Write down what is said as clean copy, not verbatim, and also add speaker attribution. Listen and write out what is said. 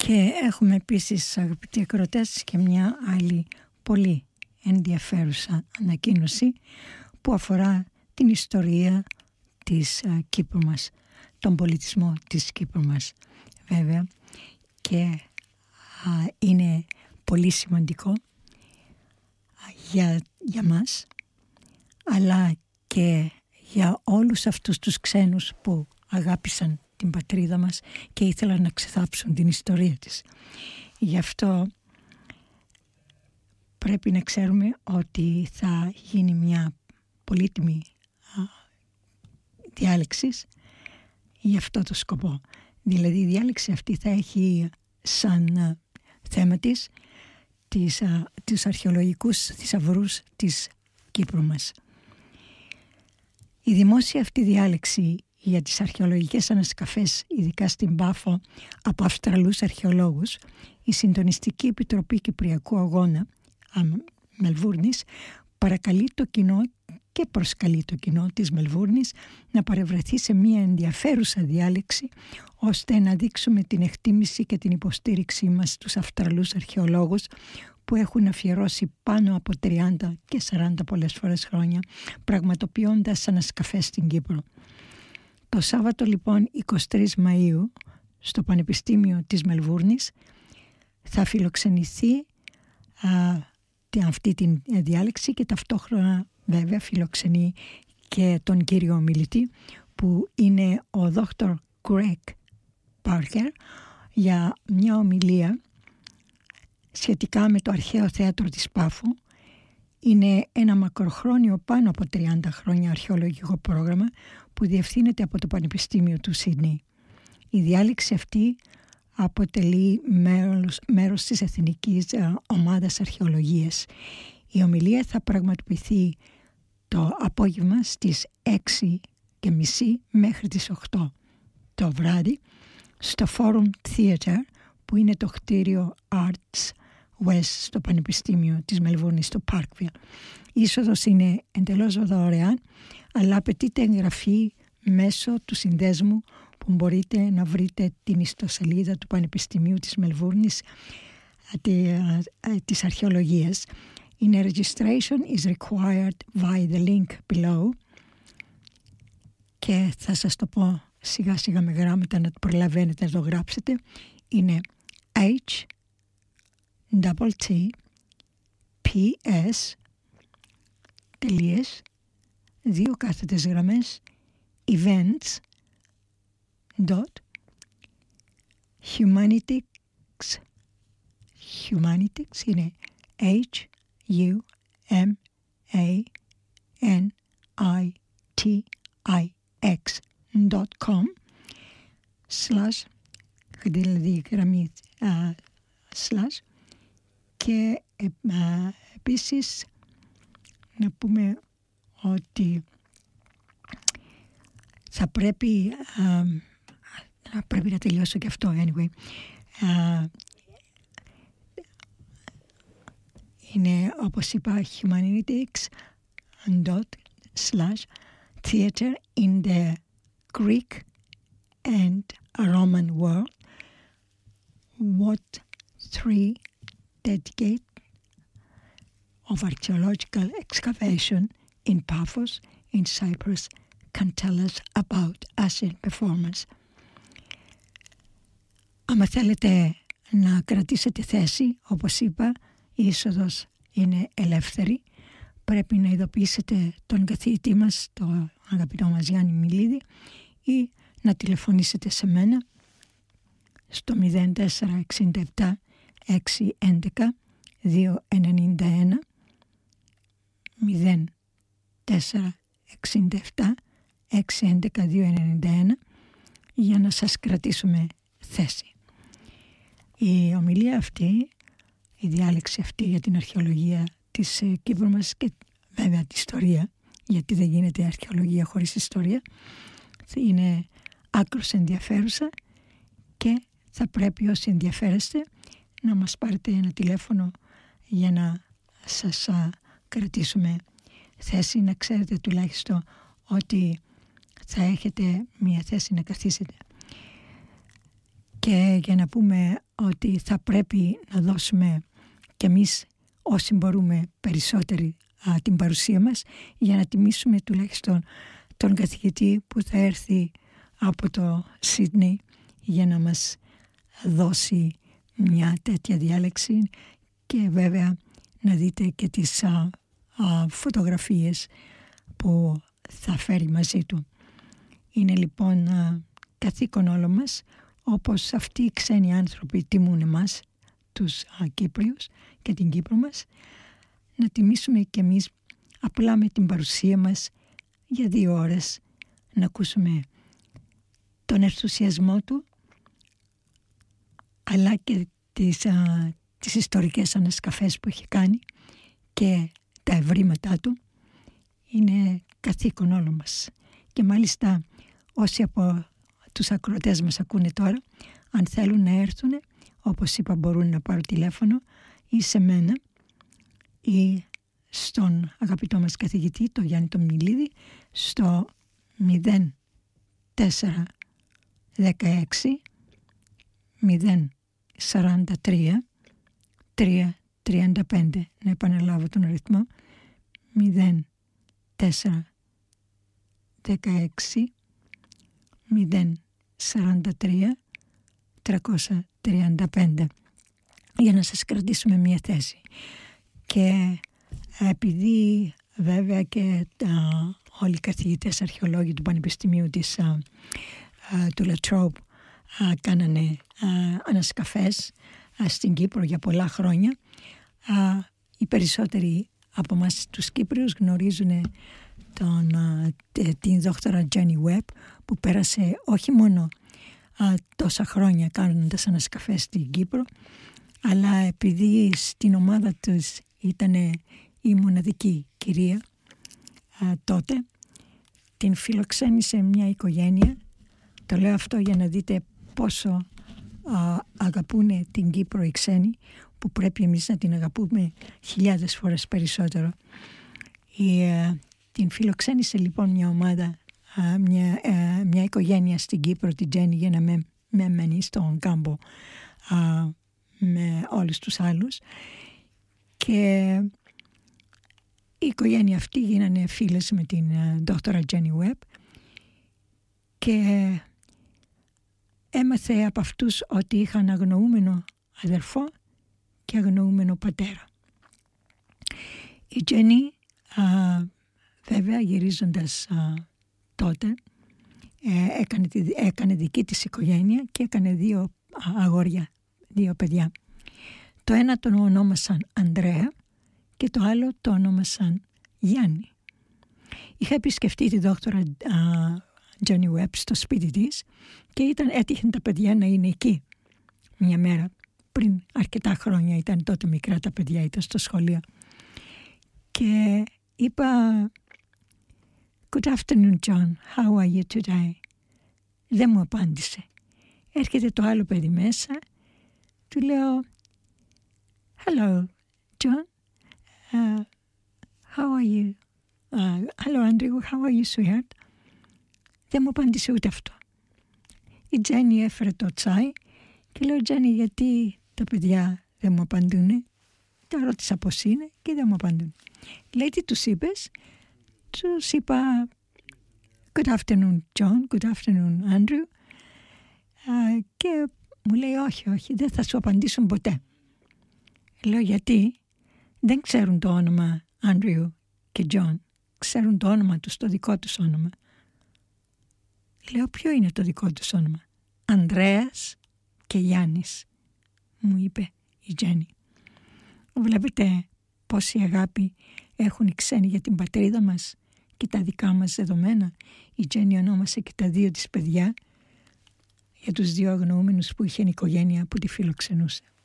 Speaker 1: Και έχουμε επίσης, αγαπητοί ακροατές, και μια άλλη πολύ ενδιαφέρουσα ανακοίνωση που αφορά την ιστορία της Κύπρου μας, τον πολιτισμό της Κύπρου μας βέβαια, και είναι πολύ σημαντικό για μας, αλλά και για όλους αυτούς τους ξένους που αγάπησαν την πατρίδα μας και ήθελαν να ξεθάψουν την ιστορία της. Γι' αυτό πρέπει να ξέρουμε ότι θα γίνει μια πολύτιμη διάλεξη για αυτό το σκοπό. Δηλαδή η διάλεξη αυτή θα έχει σαν θέμα της τους αρχαιολογικούς θησαυρούς της Κύπρου μας. Η δημόσια αυτή διάλεξη για τις αρχαιολογικές ανασκαφές, ειδικά στην Πάφο, από Αυστραλούς αρχαιολόγους, η Συντονιστική Επιτροπή Κυπριακού Αγώνα Μελβούρνης παρακαλεί το κοινό και προσκαλεί το κοινό της Μελβούρνης να παρευρεθεί σε μια ενδιαφέρουσα διάλεξη, ώστε να δείξουμε την εκτίμηση και την υποστήριξή μας στους Αυστραλούς αρχαιολόγους που έχουν αφιερώσει πάνω από 30 και 40 πολλές φορές χρόνια πραγματοποιώντας ανασκαφές στην Κύπρο. Το Σάββατο λοιπόν 23 Μαΐου στο Πανεπιστήμιο της Μελβούρνης θα φιλοξενηθεί αυτή τη διάλεξη και ταυτόχρονα βέβαια φιλοξενεί και τον κύριο ομιλητή που είναι ο Dr. Greg Parker για μια ομιλία σχετικά με το αρχαίο θέατρο της Πάφου. Είναι ένα μακροχρόνιο, πάνω από 30 χρόνια αρχαιολογικό πρόγραμμα που διευθύνεται από το Πανεπιστήμιο του Σίδνεϊ. Η διάλεξη αυτή αποτελεί μέρος της Εθνικής Ομάδας Αρχαιολογίας. Η ομιλία θα πραγματοποιηθεί το απόγευμα στις 6:30 μέχρι τις 8 το βράδυ στο Forum Theatre, που είναι το κτίριο Arts West στο Πανεπιστήμιο της Μελβούρνης, στο Parkville. Η είσοδος είναι εντελώς δωρεάν, αλλά απαιτείται εγγραφή μέσω του συνδέσμου που μπορείτε να βρείτε την ιστοσελίδα του Πανεπιστημίου της Μελβούρνης της αρχαιολογίας. In registration is required via the link below. Και θα σας το πω σιγά σιγά με γράμματα να το προλαβαίνετε να το γράψετε. Είναι HTTPS τελείες 2 κάθετες γραμμές events humanities είναι humanitix.com/ δηλαδή γραμμή / και επίσης να πούμε ότι θα πρέπει να τελειώσω και αυτό anyway. Είναι, όπως είπα, humanitics./theater in the Greek and Roman world. What 3 decades of archaeological excavation in Paphos in Cyprus can tell us about Asian performance. Άμα θέλετε να κρατήσετε θέση, όπως είπα, η είσοδος είναι ελεύθερη. Πρέπει να ειδοποιήσετε τον καθηγητή μας, τον αγαπητό μας Γιάννη Μιλίδη, ή να τηλεφωνήσετε σε μένα στο 0467 611 291 0467 611 291 για να σας κρατήσουμε θέση. Η ομιλία αυτή, η διάλεξη αυτή για την αρχαιολογία της Κύπρου μας και βέβαια την ιστορία, γιατί δεν γίνεται αρχαιολογία χωρίς ιστορία, είναι άκρως ενδιαφέρουσα και θα πρέπει όσοι ενδιαφέρεστε να μας πάρετε ένα τηλέφωνο για να σας κρατήσουμε θέση, να ξέρετε τουλάχιστον ότι θα έχετε μια θέση να καθίσετε. Και για να πούμε ότι θα πρέπει να δώσουμε κι εμείς όσοι μπορούμε περισσότερη την παρουσία μας για να τιμήσουμε τουλάχιστον τον καθηγητή που θα έρθει από το Σίδνεϊ για να μας δώσει μια τέτοια διάλεξη και βέβαια να δείτε και τις φωτογραφίες που θα φέρει μαζί του. Είναι λοιπόν καθήκον όλων μας, όπως αυτοί οι ξένοι άνθρωποι τιμούν εμάς, τους Κύπριους και την Κύπρο μας, να τιμήσουμε και εμείς απλά με την παρουσία μας για 2 ώρες, να ακούσουμε τον ενθουσιασμό του αλλά και τις ιστορικές ανασκαφές που έχει κάνει και τα ευρήματά του. Είναι καθήκον όλων μας. Και μάλιστα όσοι από τους ακροατές μας ακούνε τώρα, αν θέλουν να έρθουν, όπως είπα, μπορούν να πάρουν τηλέφωνο ή σε μένα ή στον αγαπητό μας καθηγητή, τον Γιάννη τον Μιλίδη, στο 0416 043 335. Να επαναλάβω τον αριθμό: 0416 043 335, για να σας κρατήσουμε μια θέση. Και επειδή βέβαια και όλοι οι καθηγητές αρχαιολόγοι του Πανεπιστημίου του Λατρόπ κάνανε ανασκαφές στην Κύπρο για πολλά χρόνια, οι περισσότεροι από εμάς τους Κύπριους γνωρίζουν την δόκτωρα Τζένι Βεπ, που πέρασε όχι μόνο τόσα χρόνια κάνοντας ανασκαφές στην Κύπρο, αλλά επειδή στην ομάδα τους ήταν η μοναδική κυρία τότε, την φιλοξένησε μια οικογένεια. Το λέω αυτό για να δείτε πόσο αγαπούν την Κύπρο οι ξένοι, που πρέπει εμείς να την αγαπούμε 1000 φορές περισσότερο. Την φιλοξένησε λοιπόν μια ομάδα, μια οικογένεια στην Κύπρο, την Τζένι, για να με μένει στον κάμπο με όλους τους άλλους, και η οικογένεια αυτή γίνανε φίλες με την δόκτωρα Τζένι Βεπ και έμαθε από αυτούς ότι είχαν αγνοούμενο αδερφό και αγνοούμενο πατέρα. Η Τζένι βέβαια γυρίζοντας τότε έκανε δική της οικογένεια και έκανε 2 αγόρια, 2 παιδιά. Το ένα τον ονόμασαν Ανδρέα και το άλλο το ονόμασαν Γιάννη. Είχα επισκεφτεί τη δόκτωρα Τζένι Βεπ στο σπίτι της και έτυχαν τα παιδιά να είναι εκεί μια μέρα. Πριν αρκετά χρόνια, ήταν τότε μικρά τα παιδιά, ήταν στο σχολείο. Και είπα «Good afternoon, John. How are you today?» Δεν μου απάντησε. Έρχεται το άλλο παιδί μέσα. Του λέω «Hello, John. How are you? Hello, Andrew. How are you, sweetheart?» Δεν μου απάντησε ούτε αυτό. Η Τζένι έφερε το τσάι και λέω «Τζένι, γιατί τα παιδιά δεν μου απαντούν?» Τα ρώτησα πώς είναι και δεν μου απαντούν. Λέει «Τι τους είπες?» Τους είπα «Good afternoon, John. Good afternoon, Andrew». Και μου λέει όχι, δεν θα σου απαντήσουν ποτέ. Λέω «Γιατί?» Δεν ξέρουν το όνομα Andrew και John. Ξέρουν το όνομα τους, το δικό τους όνομα. Λέω «Ποιο είναι το δικό τους όνομα?» «Ανδρέας και Γιάννης», μου είπε η Τζένι. Βλέπετε πόση αγάπη έχουν οι ξένοι για την πατρίδα μας και τα δικά μας δεδομένα. Η Τζένι ονόμασε και τα 2 της παιδιά για τους 2 αγνοούμενους που είχε η οικογένεια που τη φιλοξενούσε.